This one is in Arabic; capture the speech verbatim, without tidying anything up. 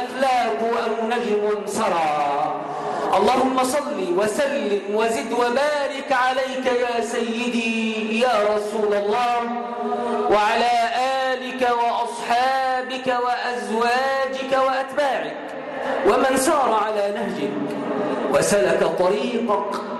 الأفلاك أو نجم سرى. اللهم صل وسلم وزد وبارك عليك يا سيدي يا رسول الله، وعلى آلك وأصحابك وأزواجك وأتباعك ومن سار على نهجك وسلك طريقك